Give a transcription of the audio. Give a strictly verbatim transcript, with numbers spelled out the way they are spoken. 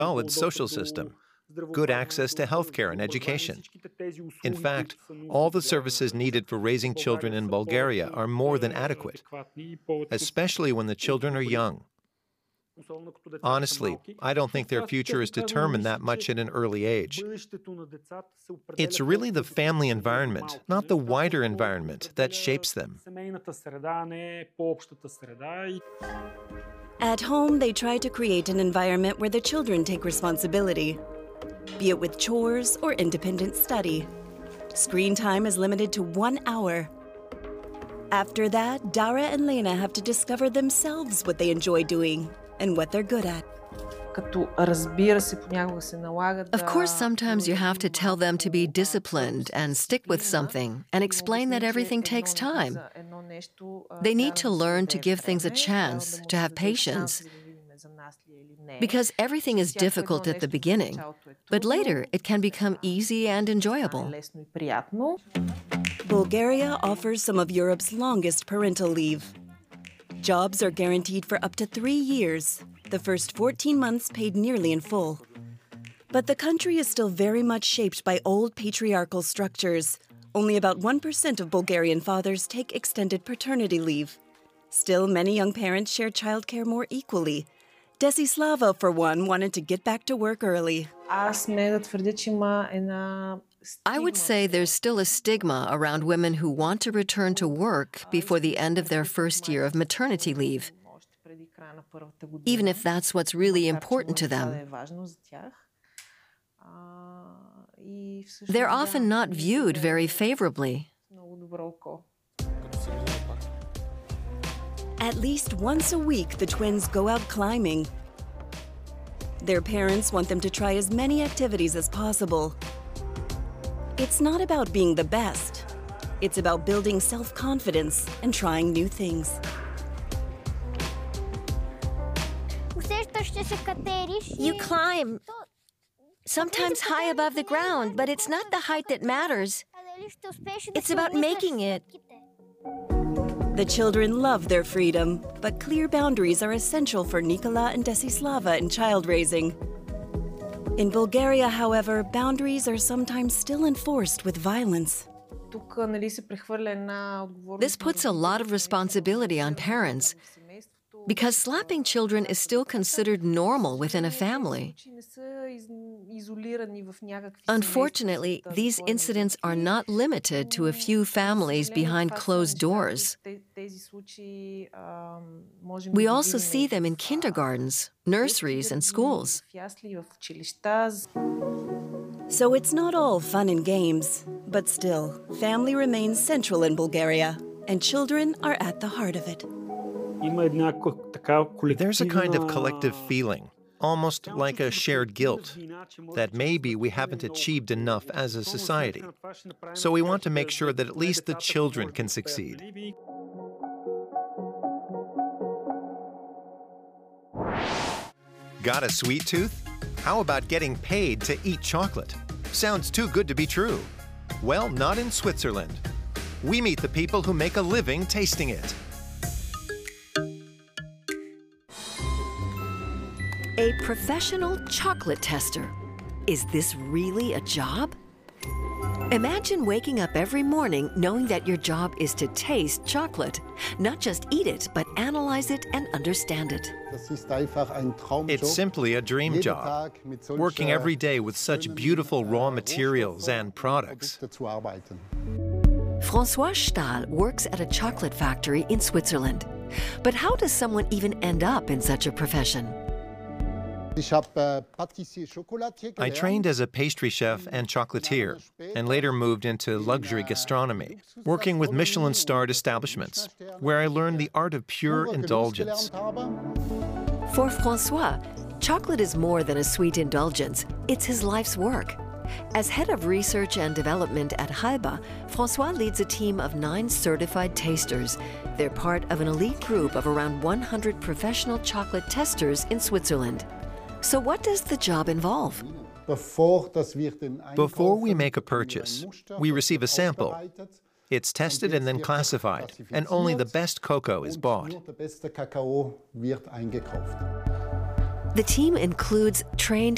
solid social system, good access to healthcare and education. In fact, all the services needed for raising children in Bulgaria are more than adequate, especially when the children are young. Honestly, I don't think their future is determined that much at an early age. It's really the family environment, not the wider environment, that shapes them. At home, they try to create an environment where the children take responsibility, be it with chores or independent study. Screen time is limited to one hour. After that, Dara and Lena have to discover themselves what they enjoy doing and what they're good at. Of course, sometimes you have to tell them to be disciplined and stick with something and explain that everything takes time. They need to learn to give things a chance, to have patience, because everything is difficult at the beginning, but later it can become easy and enjoyable. Bulgaria offers some of Europe's longest parental leave. Jobs are guaranteed for up to three years, the first fourteen months paid nearly in full. But the country is still very much shaped by old patriarchal structures. Only about one percent of Bulgarian fathers take extended paternity leave. Still, many young parents share childcare more equally. Desislava, for one, wanted to get back to work early. I would say there's still a stigma around women who want to return to work before the end of their first year of maternity leave, even if that's what's really important to them. They're often not viewed very favorably. At least once a week, the twins go out climbing. Their parents want them to try as many activities as possible. It's not about being the best. It's about building self-confidence and trying new things. You climb, sometimes high above the ground, but it's not the height that matters. It's about making it. The children love their freedom, but clear boundaries are essential for Nikola and Desislava in child raising. In Bulgaria, however, boundaries are sometimes still enforced with violence. This puts a lot of responsibility on parents, because slapping children is still considered normal within a family. Unfortunately, these incidents are not limited to a few families behind closed doors. We also see them in kindergartens, nurseries, and schools. So it's not all fun and games, but still, family remains central in Bulgaria, and children are at the heart of it. There's a kind of collective feeling, almost like a shared guilt, that maybe we haven't achieved enough as a society. So we want to make sure that at least the children can succeed. Got a sweet tooth? How about getting paid to eat chocolate? Sounds too good to be true. Well, not in Switzerland. We meet the people who make a living tasting it. A professional chocolate tester. Is this really a job? Imagine waking up every morning knowing that your job is to taste chocolate. Not just eat it, but analyze it and understand it. It's simply a dream job, working every day with such beautiful raw materials and products. François Stahl works at a chocolate factory in Switzerland. But how does someone even end up in such a profession? I trained as a pastry chef and chocolatier, and later moved into luxury gastronomy, working with Michelin-starred establishments, where I learned the art of pure indulgence. For François, chocolate is more than a sweet indulgence. It's his life's work. As head of research and development at Halba, François leads a team of nine certified tasters. They're part of an elite group of around one hundred professional chocolate testers in Switzerland. So what does the job involve? Before we make a purchase, we receive a sample. It's tested and then classified, and only the best cocoa is bought. The team includes trained